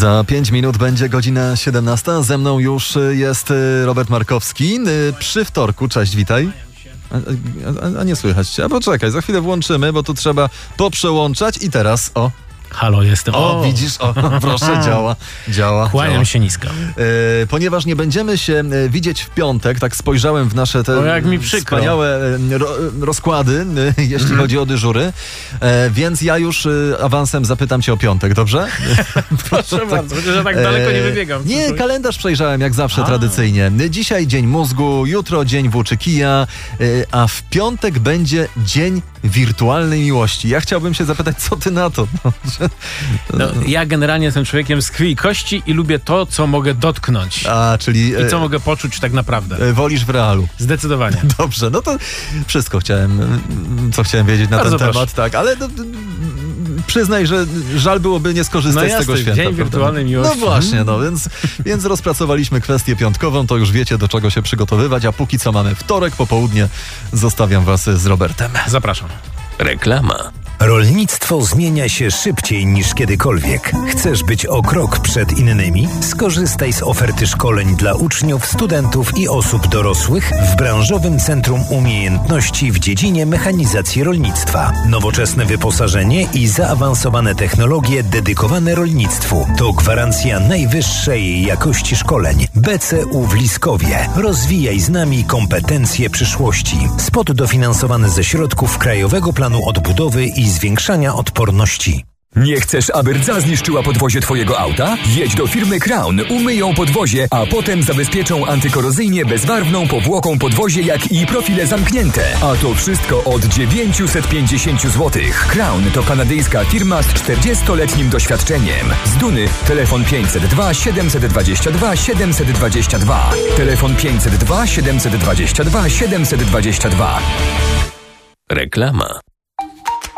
Za 5 minut będzie godzina 17. Ze mną już jest Robert Markowski. Przy wtorku. Cześć, witaj. A nie słychać cię. A poczekaj, za chwilę włączymy, bo tu trzeba poprzełączać i teraz, Halo, jestem. O, widzisz, proszę, działa. Kłaniam się nisko. Ponieważ nie będziemy się widzieć w piątek, tak spojrzałem w nasze te jak mi przykro. wspaniałe rozkłady, jeśli chodzi o dyżury, więc ja już awansem zapytam cię o piątek, dobrze? Proszę bardzo, chociaż ja tak daleko nie wybiegam. Nie, kalendarz przejrzałem jak zawsze tradycyjnie. Dzisiaj dzień mózgu, jutro dzień włóczykija, a w piątek będzie dzień wirtualnej miłości. Ja chciałbym się zapytać, co ty na to? Ja generalnie jestem człowiekiem z krwi i kości i lubię to, co mogę dotknąć. Czyli... I co mogę poczuć tak naprawdę. Wolisz w realu. Zdecydowanie. Dobrze, no to wszystko co chciałem wiedzieć na ten temat, tak, ale przyznaj, że żal byłoby nie skorzystać z tego święta. Dzień wirtualnej miłości. No właśnie, więc rozpracowaliśmy kwestię piątkową, to już wiecie, do czego się przygotowywać, a póki co mamy wtorek, popołudnie. Zostawiam was z Robertem. Zapraszam. Reklama. Rolnictwo zmienia się szybciej niż kiedykolwiek. Chcesz być o krok przed innymi? Skorzystaj z oferty szkoleń dla uczniów, studentów i osób dorosłych w branżowym Centrum Umiejętności w dziedzinie mechanizacji rolnictwa. Nowoczesne wyposażenie i zaawansowane technologie dedykowane rolnictwu to gwarancja najwyższej jakości szkoleń. BCU w Liskowie. Rozwijaj z nami kompetencje przyszłości. Spot dofinansowany ze środków Krajowego Planu Odbudowy i zwiększania odporności. Nie chcesz, aby rdza zniszczyła podwozie twojego auta? Jedź do firmy Crown, umyją podwozie, a potem zabezpieczą antykorozyjnie bezbarwną powłoką podwozie, jak i profile zamknięte. A to wszystko od 950 zł. Crown to kanadyjska firma z 40-letnim doświadczeniem. Z Duny telefon 502 722 722. Telefon 502 722 722. Reklama.